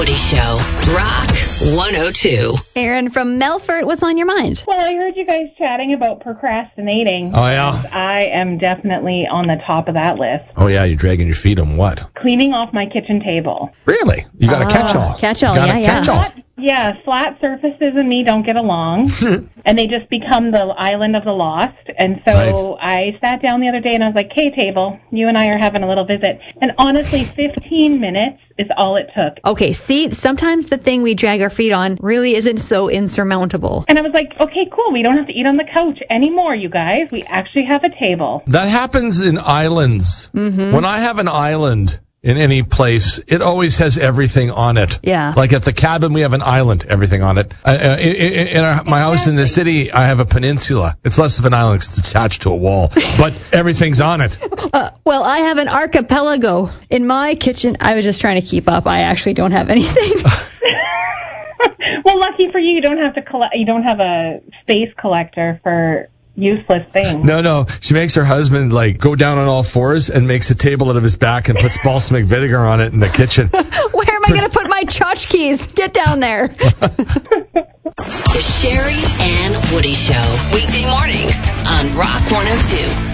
Woody Show. Rock 102. Aaron from Melfort, what's on your mind? Well, I heard you guys chatting about procrastinating. Oh, yeah? I am definitely on the top of that list. Oh, yeah, you're dragging your feet on what? Cleaning off my kitchen table. Really? You got a catch-all. Catch-all, You got a yeah. catch-all. Yeah, flat surfaces and me don't get along, and they just become the island of the lost. And so I sat down the other day and I was like, "Hey, table, you and I are having a little visit." And honestly, 15 minutes is all it took. Okay, see, sometimes the thing we drag our feet on really isn't so insurmountable. And I was like, "Okay, cool. We don't have to eat on the couch anymore, you guys. We actually have a table." That happens in islands. Mm-hmm. When I have an island in any place, it always has everything on it. Yeah. Like at the cabin, we have an island, everything on it. My house in the city, I have a peninsula. It's less of an island because it's attached to a wall, but everything's on it. Well, I have an archipelago in my kitchen. I was just trying to keep up. I actually don't have anything. Well, lucky for you, you don't have to you don't have a space collector for useless things. No. She makes her husband go down on all fours and makes a table out of his back and puts balsamic vinegar on it in the kitchen. Where am I going to put my tchotchkes? Get down there. The Sherry and Woody Show. Weekday mornings on Rock 102.